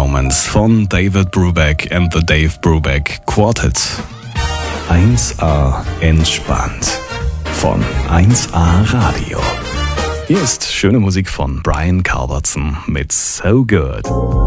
Romance von David Brubeck and the Dave Brubeck Quartet. 1A entspannt von 1A Radio. Hier ist schöne Musik von Brian Culbertson mit So Good.